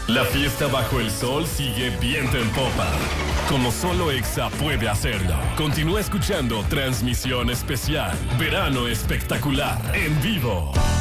La fiesta bajo el sol sigue viento en popa, como solo Exa puede hacerlo. Continúa escuchando Transmisión Especial, Verano Espectacular, en vivo.